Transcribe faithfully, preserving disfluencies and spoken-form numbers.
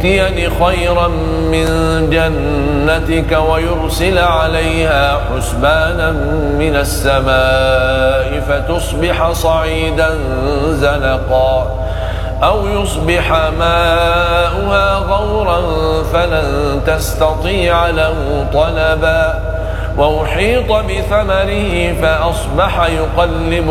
يؤتيني خيرا من جنتك ويرسل عليها حسبانا من السماء فتصبح صعيدا زلقا أو يصبح ماؤها غورا فلن تستطيع له طلبا وأحيط بثمره فأصبح يقلب